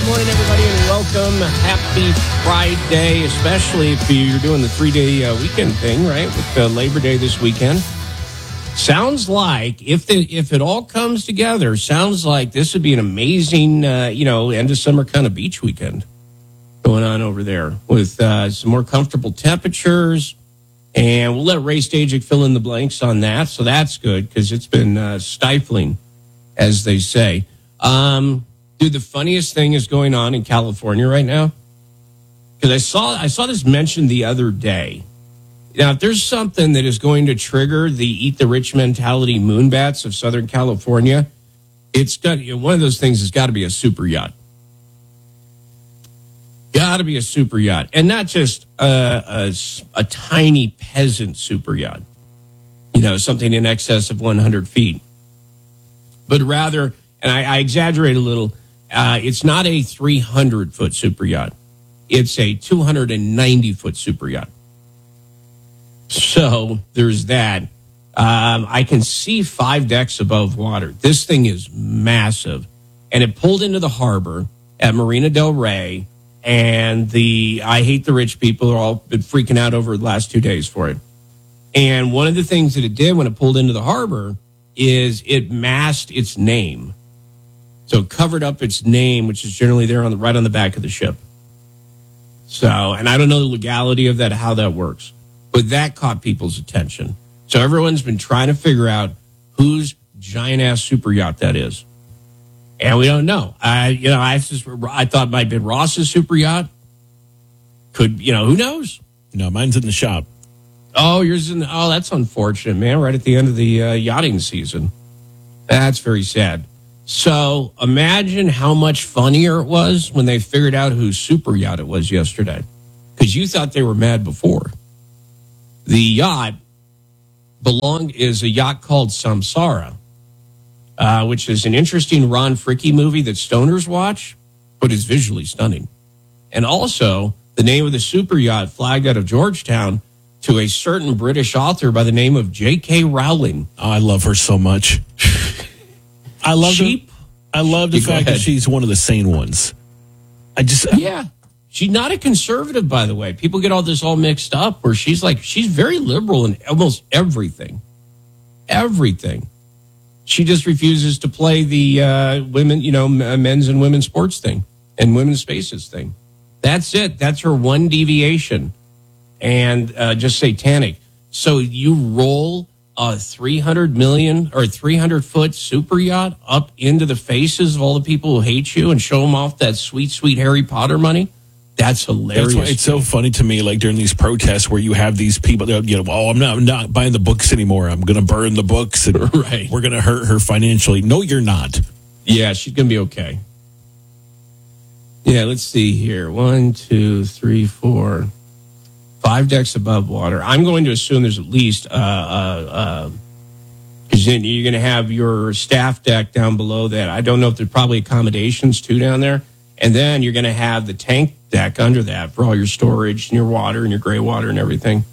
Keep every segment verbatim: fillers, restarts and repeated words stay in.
good morning, everybody, and welcome. Happy Friday, especially if you're doing the three-day uh, weekend thing, right, with uh, Labor Day this weekend. Sounds like, if the, if it all comes together, sounds like this would be an amazing, uh, you know, end-of-summer kind of beach weekend going on over there with uh, some more comfortable temperatures. And we'll let Ray Stajic fill in the blanks on that, so that's good because it's been uh, stifling, as they say. Um... Dude, the funniest thing is going on in California right now. Because I saw I saw this mentioned the other day. Now, if there's something that is going to trigger the eat the rich mentality moonbats of Southern California, it's got, you know, one of those things has got to be a super yacht. Got to be a super yacht. And not just a, a, a tiny peasant super yacht. You know, something in excess of one hundred feet. But rather, and I, I exaggerate a little, Uh, it's not a three hundred foot super yacht. It's a two hundred ninety foot super yacht. So there's that. Um, I can see five decks above water. This thing is massive. And it pulled into the harbor at Marina del Rey. And the I Hate the Rich people are all been freaking out over the last two days for it. And one of the things that it did when it pulled into the harbor is it masked its name. So it covered up its name, which is generally there on the right on the back of the ship. So, and I don't know the legality of that, how that works, but that caught people's attention. So everyone's been trying to figure out whose giant ass super yacht that is, and we don't know. I, you know, I just I thought it might have been Ross's super yacht. Could you know? Who knows? No, mine's in the shop. Oh, yours in? The, oh, that's unfortunate, man. Right at the end of the uh, yachting season. That's very sad. So imagine how much funnier it was when they figured out whose super yacht it was yesterday. Because you thought they were mad before. The yacht belonged is a yacht called Samsara, uh, which is an interesting Ron Fricke movie that stoners watch, but is visually stunning. And also, the name of the super yacht flagged out of Georgetown to a certain British author by the name of J K Rowling. Oh, I love her so much. I love Sheep. The, I love the You fact that she's one of the sane ones. I just yeah, she's not a conservative, by the way. People get all this all mixed up. Where she's like, she's very liberal in almost everything, everything. She just refuses to play the uh, women, you know, men's and women's sports thing and women's spaces thing. That's it. That's her one deviation, and uh, just satanic. So you roll a three hundred million or three hundred foot super yacht up into the faces of all the people who hate you and show them off that sweet, sweet Harry Potter money. That's hilarious. That's why it's so funny to me, like during these protests where you have these people that, you know, oh, I'm not, I'm not buying the books anymore. I'm going to burn the books and right. We're going to hurt her financially. No, you're not. Yeah, she's going to be okay. Yeah, let's see here. One, two, three, four. Five decks above water. I'm going to assume there's at least, uh, uh, because uh, then you're going to have your staff deck down below that. I don't know if there's probably accommodations too down there. And then you're going to have the tank deck under that for all your storage and your water and your gray water and everything.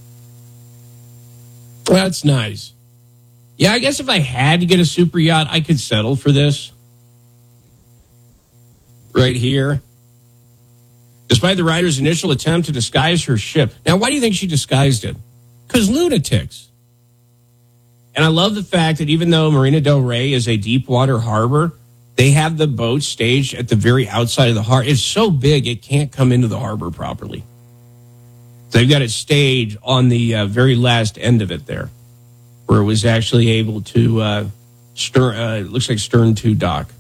That's nice. Yeah, I guess if I had to get a super yacht, I could settle for this. Right here. Despite the writer's initial attempt to disguise her ship. Now, why do you think she disguised it? Because lunatics. And I love the fact that even though Marina del Rey is a deep water harbor, they have the boat staged at the very outside of the harbor. It's so big, it can't come into the harbor properly. So they've got it staged on the uh, very last end of it there, where it was actually able to, uh, stern, uh, it looks like stern to dock.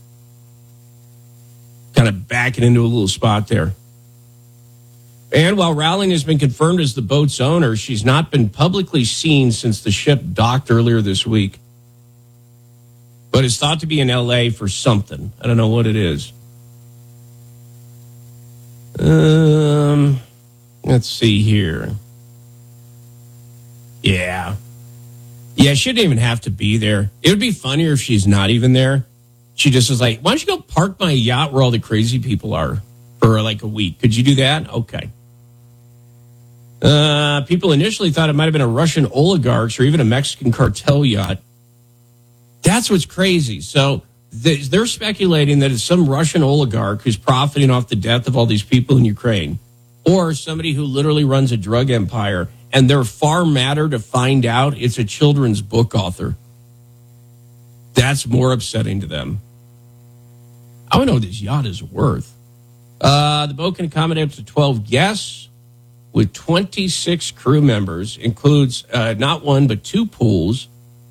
Kind of back it into a little spot there. And while Rowling has been confirmed as the boat's owner, she's not been publicly seen since the ship docked earlier this week. But is thought to be in L A for something. I don't know what it is. Um, let's see here. Yeah. Yeah, she didn't even have to be there. It would be funnier if she's not even there. She just was like, why don't you go park my yacht where all the crazy people are for like a week? Could you do that? Okay. Uh, people initially thought it might have been a Russian oligarchs or even a Mexican cartel yacht. That's what's crazy. So They're speculating that it's some Russian oligarch who's profiting off the death of all these people in Ukraine, or somebody who literally runs a drug empire, and they're far madder to find out it's a children's book author. That's more upsetting to them. I want to know what this yacht is worth. Uh, the boat can accommodate up to twelve guests with twenty-six crew members, includes uh, not one but two pools,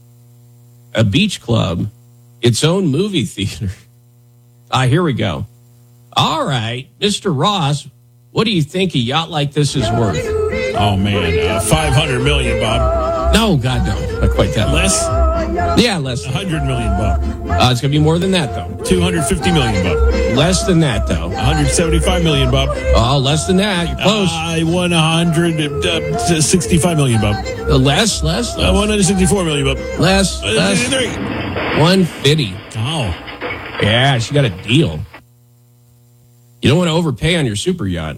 a beach club, its own movie theater. Ah, here we go. All right, Mister Ross, what do you think a yacht like this is worth? Oh, man, uh, five hundred million dollars, Bob. No, God, no. Not quite that Less? much. Yeah, less. one hundred million dollars, Bob. Uh, it's going to be more than that, though. two hundred fifty million dollars, Bob. Less than that, though. one hundred seventy-five million dollars, Bob. Oh, less than that. You're close. I won one hundred sixty-five million dollars, Bob. Uh, less, less, Uh, one hundred sixty-four million dollars, Bob. less, Uh, less. three. one fifty. Oh. Yeah, she got a deal. You don't want to overpay on your super yacht.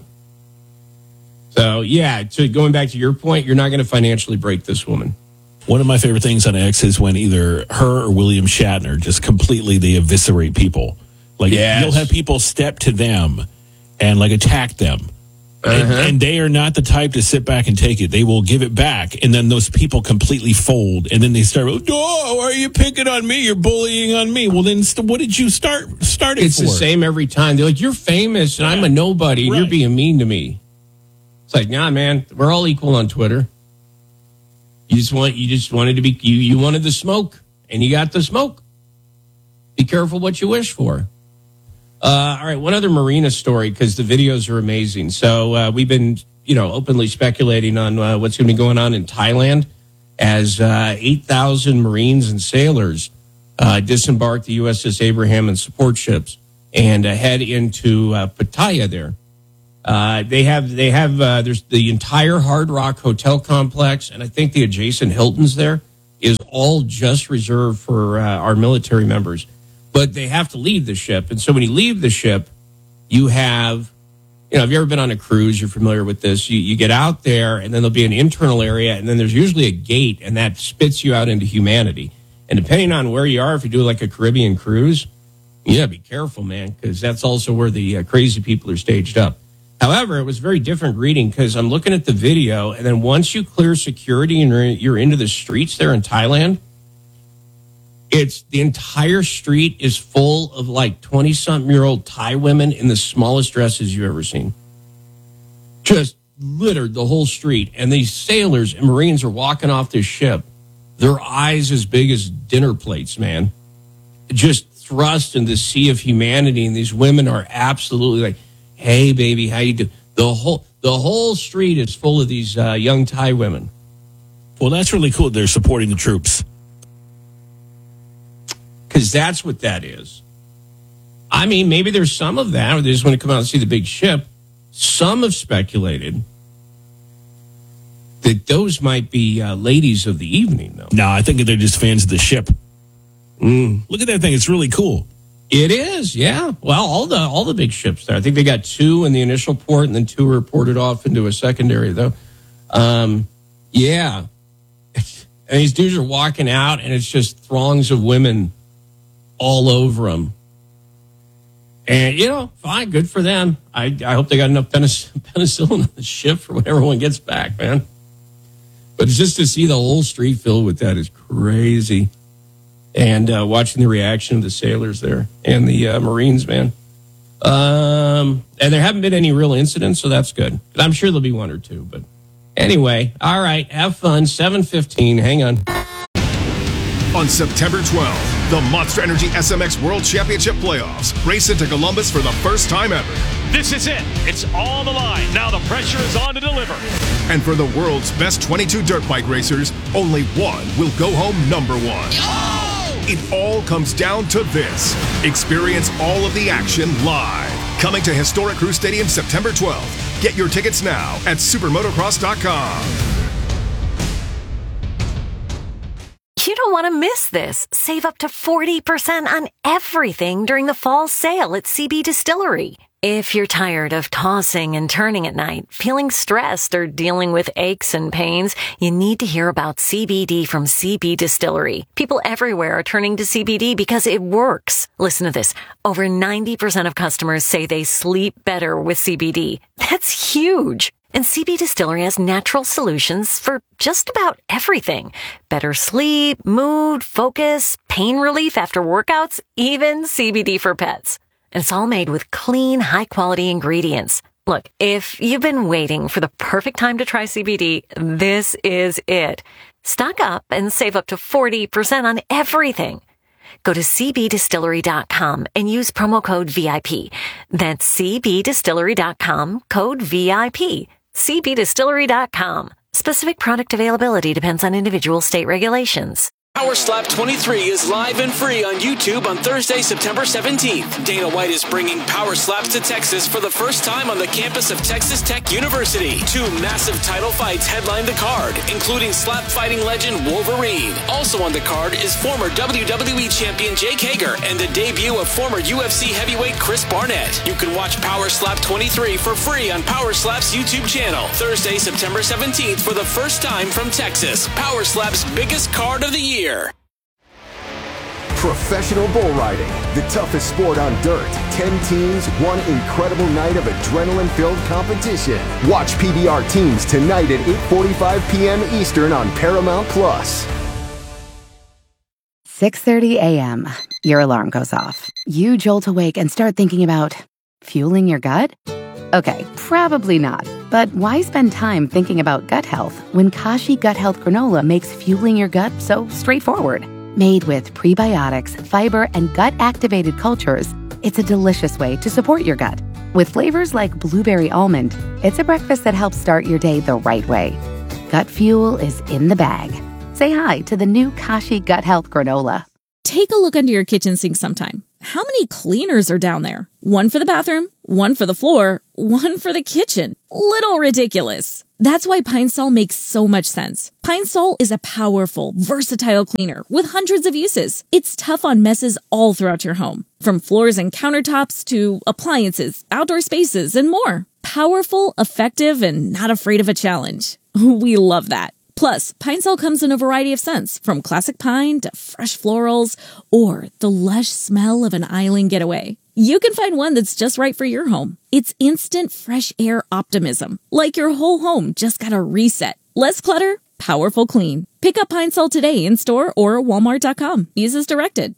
So, yeah, to going back to your point, you're not going to financially break this woman. One of my favorite things on X is when either her or William Shatner just completely they eviscerate people. Like Yes. you'll have people step to them and like attack them. And, Uh-huh. and they are not the type to sit back and take it. They will give it back, and then those people completely fold, and then they start. Oh, why are you picking on me? You're bullying on me. Well, then, st- what did you start start it It's for? the same every time. They're like, you're famous, and I'm a nobody, and Right. you're being mean to me. It's like, nah, man, we're all equal on Twitter. You just want, you just wanted to be, you, you wanted the smoke, and you got the smoke. Be careful what you wish for. Uh, all right, one other marina story, because the videos are amazing. So uh, we've been, you know, openly speculating on uh, what's going to be going on in Thailand as uh, eight thousand Marines and sailors uh, disembark the U S S Abraham and support ships and uh, head into uh, Pattaya there. Uh, they have, they have, uh, there's the entire Hard Rock hotel complex, and I think the adjacent Hiltons there is all just reserved for uh, our military members. But they have to leave the ship. And so when you leave the ship, you have, you know, have you ever been on a cruise? You're familiar with this. You, you get out there, and then there'll be an internal area, and then there's usually a gate, and that spits you out into humanity. And depending on where you are, if you do like a Caribbean cruise, you gotta be careful, man, because that's also where the uh, crazy people are staged up. However, it was very different reading because I'm looking at the video, and then once you clear security and you're, you're into the streets there in Thailand, it's the entire street is full of like twenty-something year old Thai women in the smallest dresses you've ever seen. Just littered the whole street. And these sailors and Marines are walking off this ship. Their eyes as big as dinner plates, man. Just thrust in the sea of humanity. And these women are absolutely like, hey, baby, how you do? The whole, the whole street is full of these uh, young Thai women. Well, that's really cool. They're supporting the troops. Because that's what that is. I mean, maybe there's some of that, or they just want to come out and see the big ship. Some have speculated that those might be uh, ladies of the evening, though. No, I think they're just fans of the ship. Mm. Look at that thing. It's really cool. It is, yeah. Well, all the all the big ships there. I think they got two in the initial port, and then two were ported off into a secondary, though. Um, yeah. And these dudes are walking out, and it's just throngs of women all over them. And, you know, fine, good for them. I, I hope they got enough penic- penicillin on the ship for when everyone gets back, man. But just to see the whole street filled with that is crazy. And uh, watching the reaction of the sailors there and the uh, Marines, man. Um, and there haven't been any real incidents, so that's good. But I'm sure there'll be one or two. But anyway, all right, have fun. seven fifteen, hang on. On September twelfth, the Monster Energy S M X World Championship Playoffs race into Columbus for the first time ever. This is it. It's on the line. Now the pressure is on to deliver. And for the world's best twenty-two dirt bike racers, only one will go home number one. Oh! It all comes down to this. Experience all of the action live. Coming to historic Crew Stadium September twelfth. Get your tickets now at supermotocross dot com. You don't want to miss this. Save up to forty percent on everything during the fall sale at C B Distillery. If you're tired of tossing and turning at night, feeling stressed, or dealing with aches and pains, you need to hear about C B D from C B Distillery. People everywhere are turning to C B D because it works. Listen to this. Over ninety percent of customers say they sleep better with C B D. That's huge. And C B Distillery has natural solutions for just about everything. Better sleep, mood, focus, pain relief after workouts, even C B D for pets. And it's all made with clean, high-quality ingredients. Look, if you've been waiting for the perfect time to try C B D, this is it. Stock up and save up to forty percent on everything. Go to c b distillery dot com and use promo code V I P. That's c b distillery dot com, code V I P. c b distillery dot com. Specific product availability depends on individual state regulations. Power Slap twenty-three is live and free on YouTube on Thursday, September seventeenth. Dana White is bringing Power Slaps to Texas for the first time on the campus of Texas Tech University. Two massive title fights headline the card, including slap fighting legend Wolverine. Also on the card is former W W E champion Jake Hager and the debut of former U F C heavyweight Chris Barnett. You can watch Power Slap twenty-three for free on Power Slap's YouTube channel. Thursday, September seventeenth for the first time from Texas. Power Slap's biggest card of the year. Professional bull riding, the toughest sport on dirt. Ten teams, one incredible night of adrenaline-filled competition. Watch P B R Teams tonight at eight forty-five p.m. Eastern on Paramount Plus. six thirty a.m. Your alarm goes off. You jolt awake and start thinking about fueling your gut? Okay, probably not. But why spend time thinking about gut health when Kashi Gut Health Granola makes fueling your gut so straightforward? Made with prebiotics, fiber, and gut-activated cultures, it's a delicious way to support your gut. With flavors like blueberry almond, it's a breakfast that helps start your day the right way. Gut fuel is in the bag. Say hi to the new Kashi Gut Health Granola. Take a look under your kitchen sink sometime. How many cleaners are down there? One for the bathroom, one for the floor, one for the kitchen. Little ridiculous. That's why Pine Sol makes so much sense. Pine Sol is a powerful, versatile cleaner with hundreds of uses. It's tough on messes all throughout your home, from floors and countertops to appliances, outdoor spaces, and more. Powerful, effective, and not afraid of a challenge. We love that. Plus, Pine Sol comes in a variety of scents, from classic pine to fresh florals or the lush smell of an island getaway. You can find one that's just right for your home. It's instant fresh air optimism, like your whole home just got a reset. Less clutter, powerful clean. Pick up Pine Sol today in store or walmart dot com. Use as directed.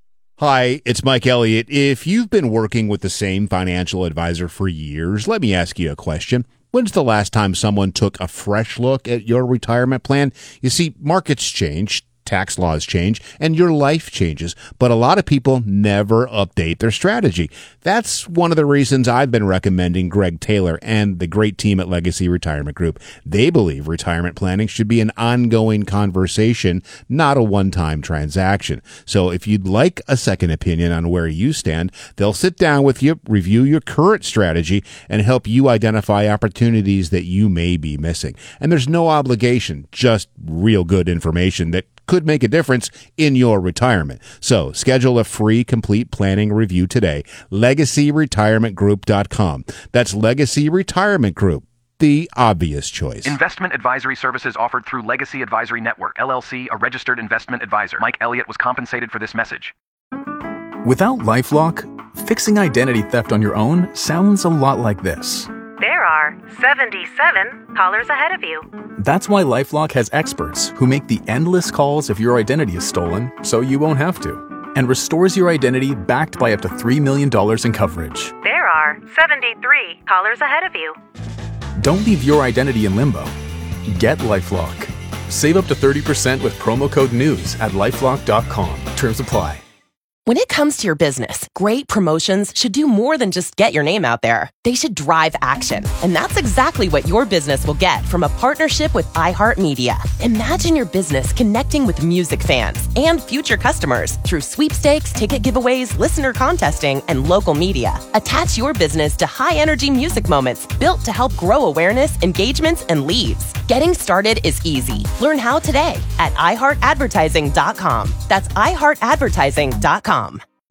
Hi, it's Mike Elliott. If you've been working with the same financial advisor for years, let me ask you a question. When's the last time someone took a fresh look at your retirement plan? You see, markets change, tax laws change, and your life changes, but a lot of people never update their strategy. That's one of the reasons I've been recommending Greg Taylor and the great team at Legacy Retirement Group. They believe retirement planning should be an ongoing conversation, not a one-time transaction. So if you'd like a second opinion on where you stand, they'll sit down with you, review your current strategy, and help you identify opportunities that you may be missing. And there's no obligation, just real good information that could make a difference in your retirement. So schedule a free complete planning review today. legacy retirement group dot com. That's Legacy Retirement Group, the obvious choice. Investment advisory services offered through Legacy Advisory Network, L L C, a registered investment advisor. Mike Elliott was compensated for this message. Without LifeLock, fixing identity theft on your own sounds a lot like this. There are seventy-seven callers ahead of you. That's why LifeLock has experts who make the endless calls if your identity is stolen, so you won't have to, and restores your identity backed by up to three million dollars in coverage. There are seventy-three callers ahead of you. Don't leave your identity in limbo. Get LifeLock. Save up to thirty percent with promo code NEWS at lifelock dot com. Terms apply. When it comes to your business, great promotions should do more than just get your name out there. They should drive action. And that's exactly what your business will get from a partnership with iHeartMedia. Imagine your business connecting with music fans and future customers through sweepstakes, ticket giveaways, listener contesting, and local media. Attach your business to high-energy music moments built to help grow awareness, engagements, and leads. Getting started is easy. Learn how today at i heart advertising dot com. That's i heart advertising dot com.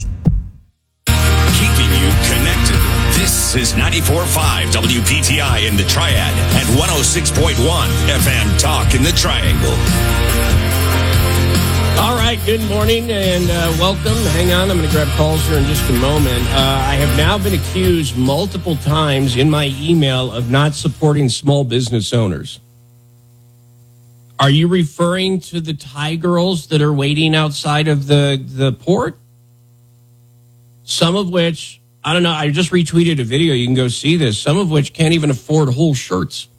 Keeping you connected. This is ninety-four point five W P T I in the Triad and one oh six point one F M Talk in the Triangle. All right, good morning and uh, welcome. Hang on, I'm going to grab calls here in just a moment. Uh, I have now been accused multiple times in my email of not supporting small business owners. Are you referring to the Thai girls that are waiting outside of the, the port? Some of which, I don't know, I just retweeted a video. You can go see this. Some of which can't even afford whole shirts.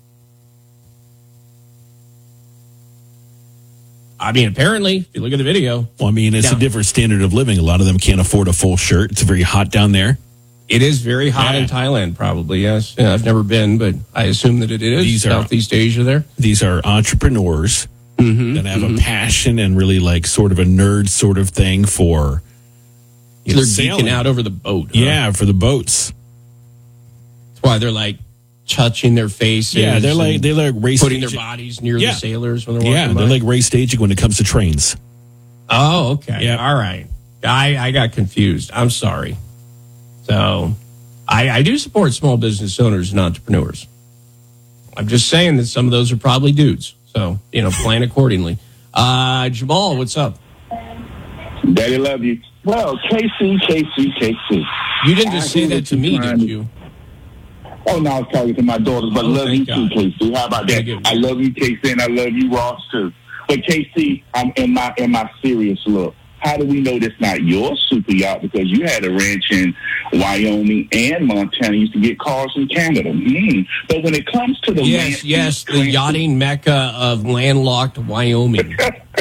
I mean, apparently, if you look at the video. Well, I mean, it's yeah. a different standard of living. A lot of them can't afford a full shirt. It's very hot down there. It is very hot yeah. in Thailand, probably, yes. Yeah, I've never been, but I assume that it is. These Southeast are, Asia there. These are entrepreneurs mm-hmm, that have mm-hmm. a passion and really like sort of a nerd sort of thing for So know, they're sailing. geeking out over the boat. Huh? Yeah, for the boats. That's why they're like touching their faces. Yeah, they're like they're like race putting staging. their bodies near yeah. the sailors when they're walking Yeah, by. they're like race staging when it comes to trains. Oh, okay. Yeah. All right. I, I got confused. I'm sorry. So I, I do support small business owners and entrepreneurs. I'm just saying that some of those are probably dudes. So, you know, plan accordingly. Uh, Jamal, what's up? Daddy love you. Well, K C, K C, K C. You didn't just say that to me, did you? Oh, no, I was talking to my daughters, but Oh, love you thank too, K C. How about that? I love you, K C, and I love you, Ross, too. But K C, I'm in my in my serious look. How do we know that's not your super yacht? Because you had a ranch in Wyoming and Montana. You used to get cars from Canada. Mm. But when it comes to the Yes, land- yes, the yachting mecca of landlocked Wyoming.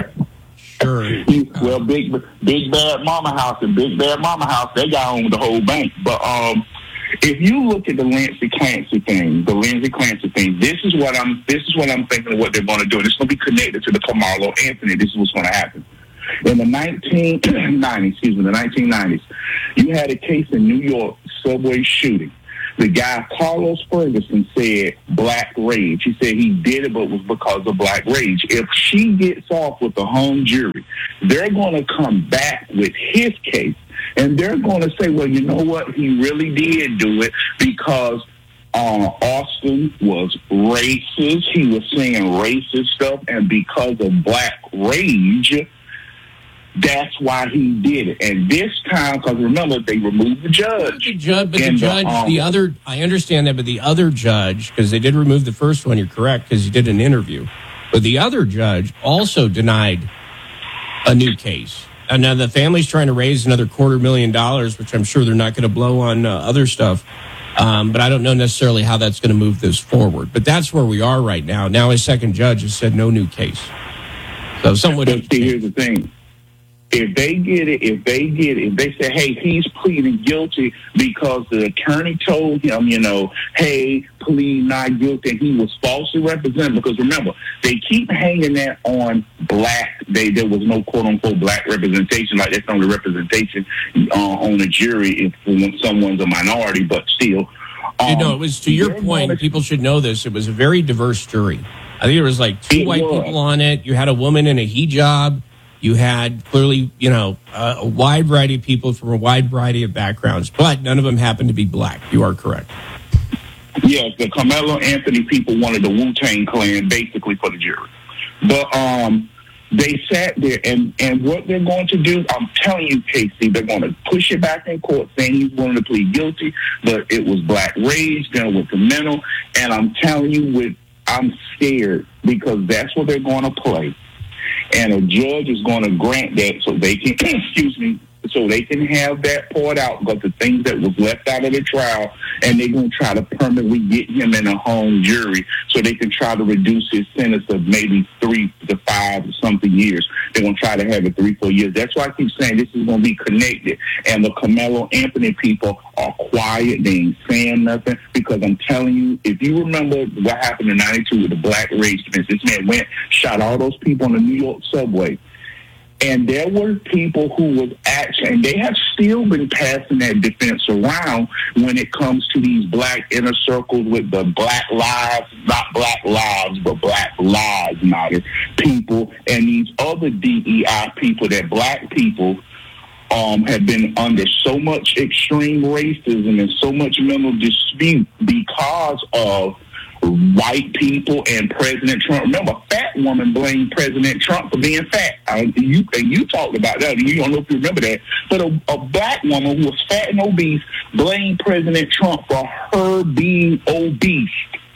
Sure. Well, big big bad mama house and big bad mama house, they got on the whole bank. But um, if you look at the Lindsey Clancy thing, the Lindsey Clancy thing, this is what I'm this is what I'm thinking of what they're going to do. And it's going to be connected to the Carmelo Anthony. This is what's going to happen. In the nineteen nineties, excuse me, the nineteen nineties, you had a case in New York, subway shooting. The guy, Carlos Ferguson, said black rage. He said he did it, but it was because of black rage. If she gets off with the hung jury, they're going to come back with his case, and they're going to say, well, you know what? He really did do it because uh, Austin was racist. He was saying racist stuff, and because of black rage, that's why he did it. And this time, because remember, they removed the judge. The judge, but the And, judge, um, the other, I understand that, but the other judge, because they did remove the first one, you're correct, because he did an interview. But the other judge also denied a new case. And now the family's trying to raise another quarter million dollars, which I'm sure they're not going to blow on uh, other stuff. Um, but I don't know necessarily how that's going to move this forward. But that's where we are right now. Now a second judge has said no new case. So someone. But see, here's the thing. If they get it, if they get it, if they say, hey, he's pleading guilty because the attorney told him, you know, hey, plead not guilty, and he was falsely represented. Because remember, they keep hanging that on black. They there was no quote unquote black representation, like that's only representation uh, on a jury if when someone's a minority, but still. Um, you know, it was to your point. Gonna, people should know this. It was a very diverse jury. I think there was like two white was. people on it. You had a woman in a hijab. You had clearly, you know, uh, a wide variety of people from a wide variety of backgrounds, but none of them happened to be black. You are correct. Yes, the Carmelo Anthony people wanted the Wu-Tang Clan basically for the jury. But um, they sat there, and, and what they're going to do, I'm telling you, Casey, they're going to push it back in court saying he's willing to plead guilty, but it was black rage, then with the mental, and I'm telling you, with I'm scared because that's what they're going to play. And a judge is going to grant that so they can, excuse me, so they can have that poured out because the things that was left out of the trial, and they're going to try to permanently get him in a hung jury so they can try to reduce his sentence of maybe three to five or something years. They're going to try to have it three, four years. That's why I keep saying this is going to be connected. And the Carmelo Anthony people are quiet. They ain't saying nothing because I'm telling you, if you remember what happened in ninety-two with the black race defense, this man went, shot all those people on the New York subway. And there were people who was actually, and they have still been passing that defense around when it comes to these black inner circles with the Black Lives, not Black Lives, but Black Lives Matter people, and these other D E I people that black people um, have been under so much extreme racism and so much mental dispute because of white people and President Trump. Remember, a fat woman blamed President Trump for being fat. I, you, and you talked about that. You don't know if you remember that. But a, a black woman who was fat and obese blamed President Trump for her being obese.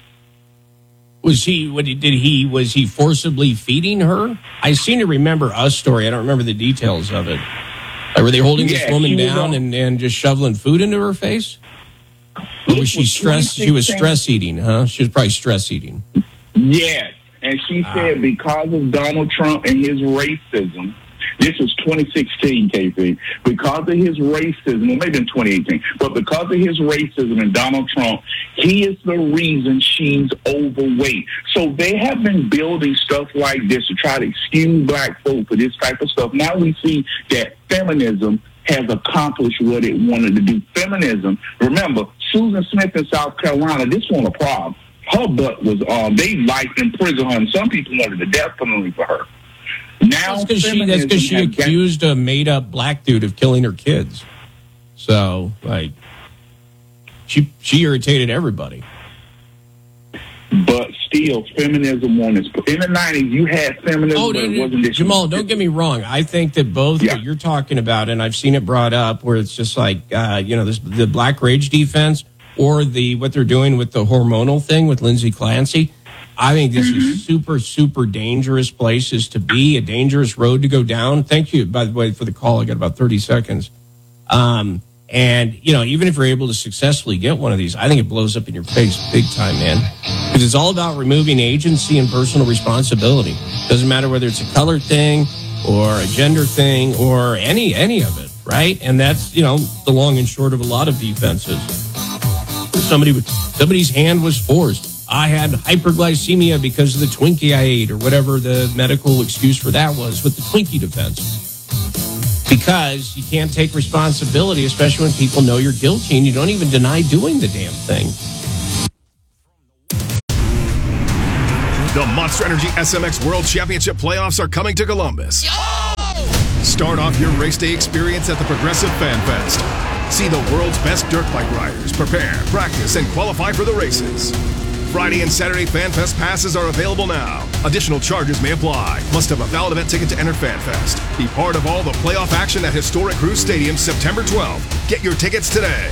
Was he, what did he, was he forcibly feeding her? I seem to remember a story. I don't remember the details of it. Like, were they holding Yeah, this woman she was down on- and, and just shoveling food into her face? Or was she was stress? She was twenty sixteen. stress eating, huh? She was probably stress eating. Yes. And she Ah. said because of Donald Trump and his racism, this was twenty sixteen, K P, because of his racism, well, maybe in twenty eighteen, but because of his racism and Donald Trump, he is the reason she's overweight. So they have been building stuff like this to try to excuse black folk for this type of stuff. Now we see that feminism has accomplished what it wanted to do. Feminism, remember, Susan Smith in South Carolina, this wasn't a problem. Her butt was, um, they life in prison her, and some people wanted the death penalty for her. Now, That's because she, that's 'cause she feminism has accused a made-up black dude of killing her kids. So, like, she she irritated everybody. But still, feminism on this. In the nineties, you had feminism, Oh, but no, it no, wasn't this. Jamal, don't get me wrong. I think that both Yeah. what you're talking about, and I've seen it brought up, where it's just like, uh, you know, this the black rage defense, or the what they're doing with the hormonal thing with Lindsey Clancy. I think this Mm-hmm. is super, super dangerous places to be, a dangerous road to go down. Thank you, by the way, for the call. I got about thirty seconds. Um, and, you know, even if you're able to successfully get one of these, I think it blows up in your face big time, man. Because it's all about removing agency and personal responsibility. Doesn't matter whether it's a color thing or a gender thing or any any of it, right? And that's, you know, the long and short of a lot of defenses. Somebody, somebody's hand was forced. I had hyperglycemia because of the Twinkie I ate, or whatever the medical excuse for that was with the Twinkie defense. Because you can't take responsibility, especially when people know you're guilty and you don't even deny doing the damn thing. The Monster Energy S M X World Championship playoffs are coming to Columbus. Start off your race day experience at the Progressive Fan Fest. See the world's best dirt bike riders prepare, practice, and qualify for the races. Friday and Saturday Fan Fest passes are available now. Additional charges may apply. Must have a valid event ticket to enter Fan Fest. Be part of all the playoff action at Historic Cruise Stadium September twelfth. Get your tickets today.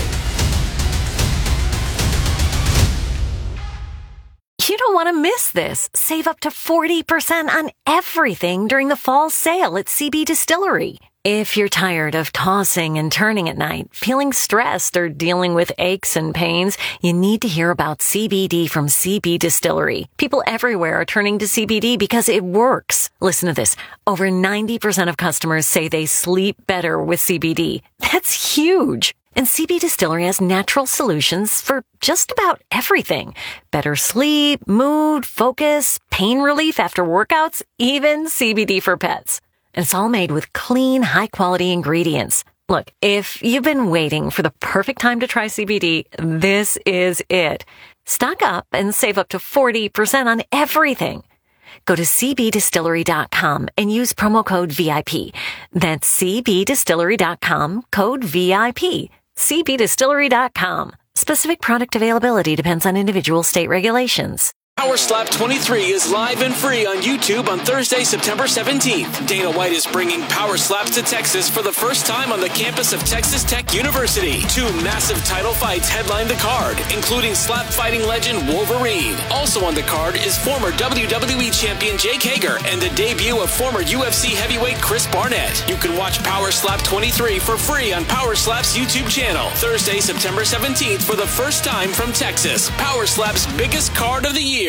You don't want to miss this. Save up to forty percent on everything during the fall sale at C B Distillery. If you're tired of tossing and turning at night, feeling stressed, or dealing with aches and pains, you need to hear about C B D from C B Distillery. People everywhere are turning to C B D because it works. Listen to this. Over ninety percent of customers say they sleep better with C B D. That's huge. And C B Distillery has natural solutions for just about everything. Better sleep, mood, focus, pain relief after workouts, even C B D for pets. And it's all made with clean, high-quality ingredients. Look, if you've been waiting for the perfect time to try C B D, this is it. Stock up and save up to forty percent on everything. Go to c b distillery dot com and use promo code V I P. That's c b distillery dot com, code V I P. c b distillery dot com. Specific product availability depends on individual state regulations. Power Slap twenty-three is live and free on YouTube on Thursday, September seventeenth. Dana White is bringing Power Slaps to Texas for the first time on the campus of Texas Tech University. Two massive title fights headline the card, including slap fighting legend Wolverine. Also on the card is former W W E champion Jake Hager and the debut of former U F C heavyweight Chris Barnett. You can watch Power Slap twenty-three for free on Power Slap's YouTube channel. Thursday, September seventeenth for the first time from Texas. Power Slap's biggest card of the year.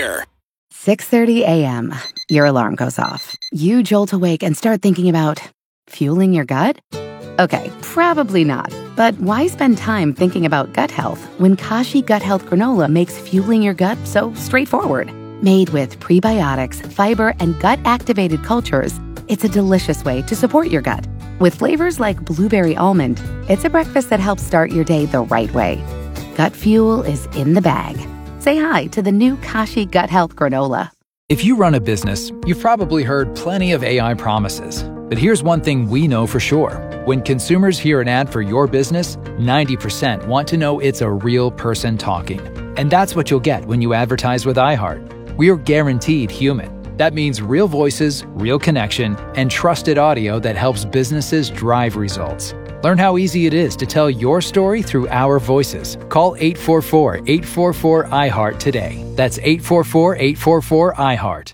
six thirty a.m. Your alarm goes off. You jolt awake and start thinking about fueling your gut? Okay, probably not. But why spend time thinking about gut health when Kashi Gut Health Granola makes fueling your gut so straightforward? Made with prebiotics, fiber, and gut-activated cultures, it's a delicious way to support your gut. With flavors like blueberry almond, it's a breakfast that helps start your day the right way. Gut fuel is in the bag. Say hi to the new Kashi Gut Health Granola. If you run a business, you've probably heard plenty of A I promises. But here's one thing we know for sure. When consumers hear an ad for your business, ninety percent want to know it's a real person talking. And that's what you'll get when you advertise with iHeart. We're guaranteed human. That means real voices, real connection, and trusted audio that helps businesses drive results. Learn how easy it is to tell your story through our voices. Call eight four four, eight four four, I heart today. That's eight four four, eight four four, I heart.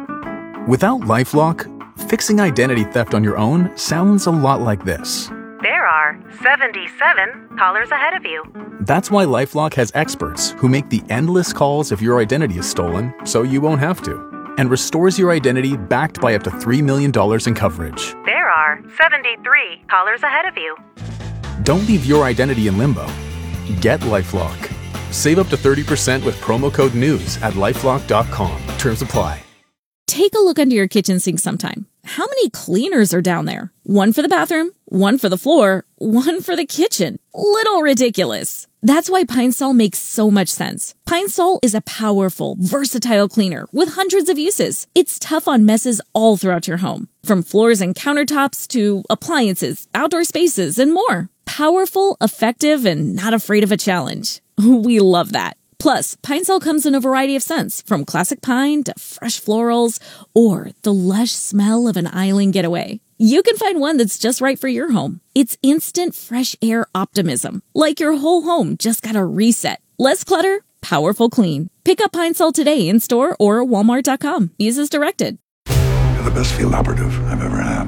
Without LifeLock, fixing identity theft on your own sounds a lot like this. There are seventy-seven callers ahead of you. That's why LifeLock has experts who make the endless calls if your identity is stolen, so you won't have to, and restores your identity backed by up to three million dollars in coverage. There are seventy-three callers ahead of you. Don't leave your identity in limbo. Get LifeLock. Save up to thirty percent with promo code NEWS at lifelock dot com. Terms apply. Take a look under your kitchen sink sometime. How many cleaners are down there? One for the bathroom, one for the floor, one for the kitchen. Little ridiculous. That's why Pine Sol makes so much sense. Pine Sol is a powerful, versatile cleaner with hundreds of uses. It's tough on messes all throughout your home, from floors and countertops to appliances, outdoor spaces, and more. Powerful, effective, and not afraid of a challenge. We love that. Plus, Pine Sol comes in a variety of scents, from classic pine to fresh florals or the lush smell of an island getaway. You can find one that's just right for your home. It's instant fresh air optimism, like your whole home just got a reset. Less clutter, powerful clean. Pick up Pine Sol today in store or at walmart dot com. Use as directed. You're the best field operative I've ever had.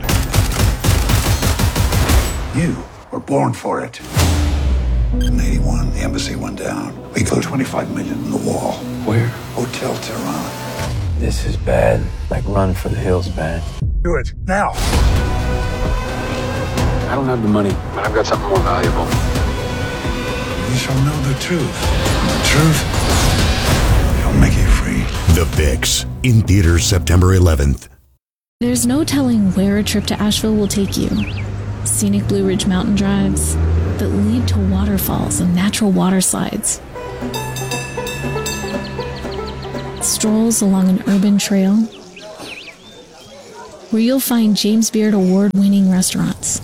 You were born for it. In eighty-one, the embassy went down. We threw twenty-five million in the wall. Where? Hotel Tehran. This is bad. Like run for the hills bad. Do it now. I don't have the money, but I've got something more valuable. You shall know the truth. The truth shall make you free. The Fix, in theaters September eleventh. There's no telling where a trip to Asheville will take you. Scenic Blue Ridge mountain drives that lead to waterfalls and natural water slides. Strolls along an urban trail where you'll find James Beard award-winning restaurants.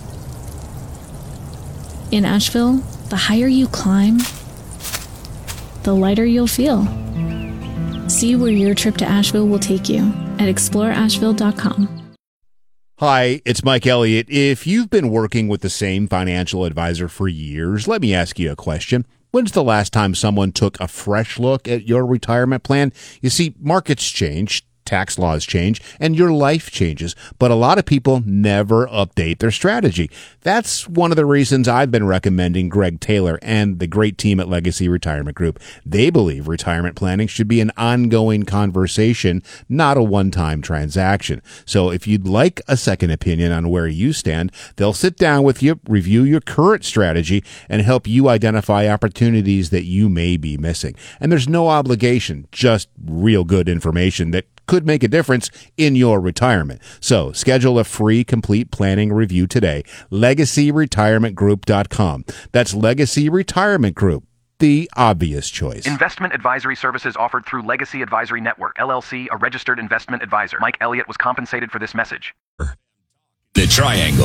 In Asheville, the higher you climb, the lighter you'll feel. See where your trip to Asheville will take you at explore asheville dot com. Hi, it's Mike Elliott. If you've been working with the same financial advisor for years, let me ask you a question. When's the last time someone took a fresh look at your retirement plan? You see, markets change, tax laws change, and your life changes, but a lot of people never update their strategy. That's one of the reasons I've been recommending Greg Taylor and the great team at Legacy Retirement Group. They believe retirement planning should be an ongoing conversation, not a one-time transaction. So if you'd like a second opinion on where you stand, they'll sit down with you, review your current strategy, and help you identify opportunities that you may be missing. And there's no obligation, just real good information that could make a difference in your retirement. So schedule a free complete planning review today. legacy retirement group dot com. That's Legacy Retirement Group, the obvious choice. Investment advisory services offered through Legacy Advisory Network, L L C, a registered investment advisor. Mike Elliott was compensated for this message. The Triangle.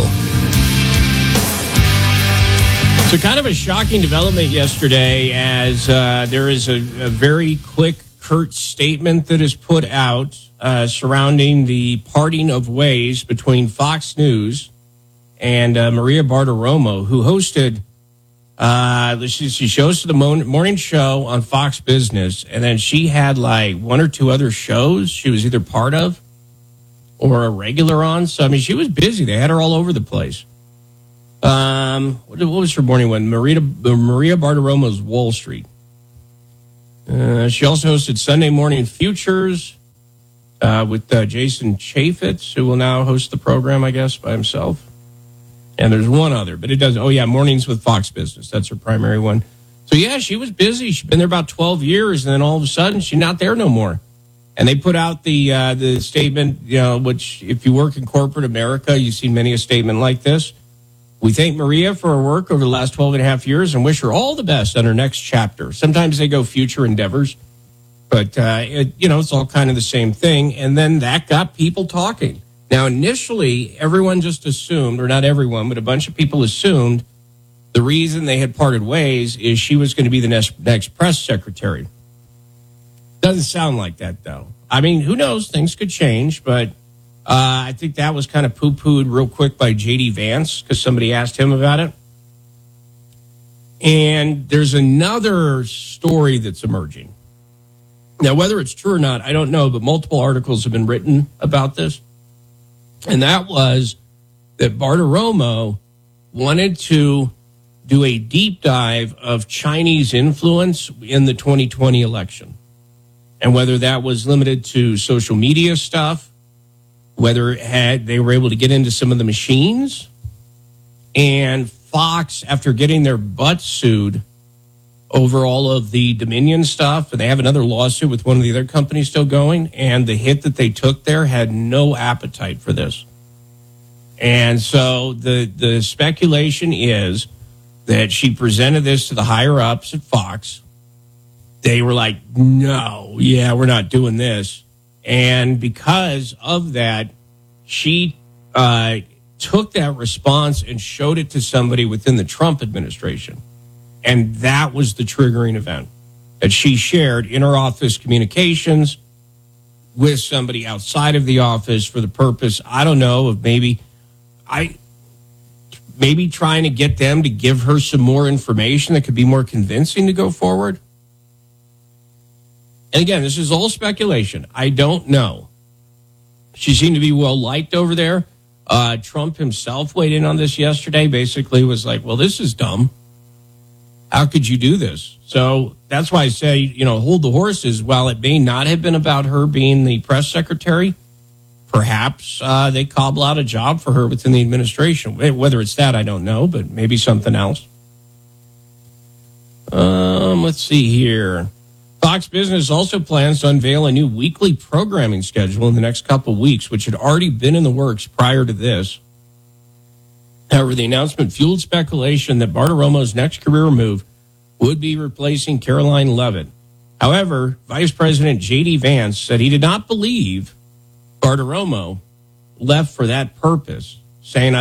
So kind of a shocking development yesterday as uh, there is a, a very quick curt statement that is put out uh, surrounding the parting of ways between Fox News and uh, Maria Bartiromo, who hosted, uh, she, she hosted the morning show on Fox Business, and then she had like one or two other shows she was either part of or a regular on. So, I mean, she was busy. They had her all over the place. Um, what, what was her morning one? Maria, Maria Bartiromo's Wall Street. Uh, she also hosted Sunday Morning Futures uh, with uh, Jason Chaffetz, who will now host the program, I guess, by himself. And there's one other, but it doesn't. Oh, yeah, Mornings with Fox Business. That's her primary one. So, yeah, she was busy. She's been there about twelve years, and then all of a sudden, she's not there no more. And they put out the uh, the statement, you know, which if you work in corporate America, you've seen many a statement like this. We thank Maria for her work over the last twelve and a half years and wish her all the best on her next chapter. Sometimes they go future endeavors, but, uh, it, you know, it's all kind of the same thing. And then that got people talking. Now, initially, everyone just assumed, or not everyone, but a bunch of people assumed the reason they had parted ways is she was going to be the next, next press secretary. Doesn't sound like that, though. I mean, who knows? Things could change, but Uh, I think that was kind of poo-pooed real quick by J D Vance because somebody asked him about it. And there's another story that's emerging. Now, whether it's true or not, I don't know, but multiple articles have been written about this. And that was that Bartiromo wanted to do a deep dive of Chinese influence in the twenty twenty election. And whether that was limited to social media stuff, whether it had, they were able to get into some of the machines. And Fox, after getting their butts sued over all of the Dominion stuff, and they have another lawsuit with one of the other companies still going, and the hit that they took there had no appetite for this. And so the, the speculation is that she presented this to the higher-ups at Fox. They were like, no, yeah, we're not doing this. And because of that, she uh, took that response and showed it to somebody within the Trump administration. And that was the triggering event that she shared in her office communications with somebody outside of the office for the purpose, I don't know, of maybe I maybe trying to get them to give her some more information that could be more convincing to go forward. And again, this is all speculation. I don't know. She seemed to be well liked over there. Uh, Trump himself weighed in on this yesterday, basically was like, well, this is dumb. How could you do this? So that's why I say, you know, hold the horses. While it may not have been about her being the press secretary, perhaps uh, they cobble out a job for her within the administration. Whether it's that, I don't know, but maybe something else. Um, let's see here. Fox Business also plans to unveil a new weekly programming schedule in the next couple of weeks, which had already been in the works prior to this. However, the announcement fueled speculation that Bartiromo's next career move would be replacing Caroline Leavitt. However, Vice President J D Vance said he did not believe Bartiromo left for that purpose, saying,